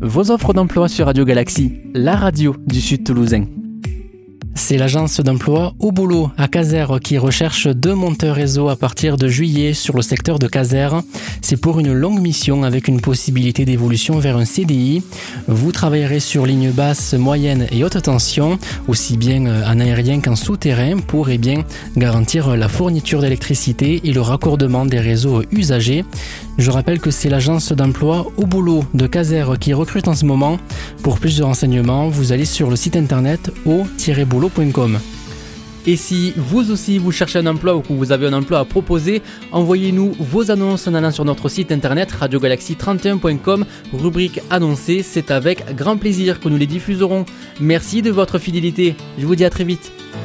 vos offres d'emploi sur Radio Galaxie, la radio du Sud Toulousain. C'est l'agence d'emploi Au Boulot à Casères qui recherche 2 monteurs réseau à partir de juillet sur le secteur de Casères. C'est pour une longue mission avec une possibilité d'évolution vers un CDI. Vous travaillerez sur ligne basse, moyenne et haute tension, aussi bien en aérien qu'en souterrain pour garantir la fourniture d'électricité et le raccordement des réseaux usagés. Je rappelle que c'est l'agence d'emploi Au Boulot de Casères qui recrute en ce moment. Pour plus de renseignements, vous allez sur le site internet au-boulot.com. Et si vous aussi vous cherchez un emploi ou que vous avez un emploi à proposer, envoyez-nous vos annonces en allant sur notre site internet radiogalaxie31.com, rubrique annoncée. C'est avec grand plaisir que nous les diffuserons. Merci de votre fidélité. Je vous dis à très vite.